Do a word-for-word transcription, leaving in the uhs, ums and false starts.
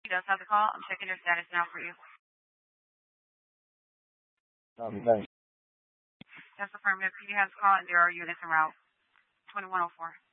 He does have the call. I'm checking their status now for you. Um, thanks. That's affirmative. He has the call, and there are units en route. twenty-one oh four.